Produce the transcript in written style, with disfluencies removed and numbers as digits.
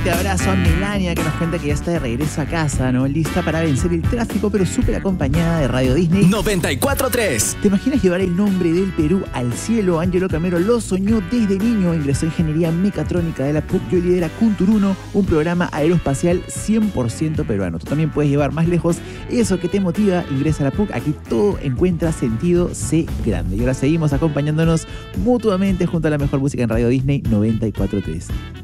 Te abrazo a Melania, que nos cuenta que ya está de regreso a casa, ¿no? Lista para vencer el tráfico, pero súper acompañada de Radio Disney 94.3. ¿Te imaginas llevar el nombre del Perú al cielo? Angelo Camero lo soñó desde niño, ingresó en Ingeniería Mecatrónica de la PUC y hoy lidera Kunturuno, un programa aeroespacial 100% peruano. Tú también puedes llevar más lejos eso que te motiva, ingresa a la PUC, aquí todo encuentra sentido, sé grande. Y ahora seguimos acompañándonos mutuamente junto a la mejor música en Radio Disney 94.3.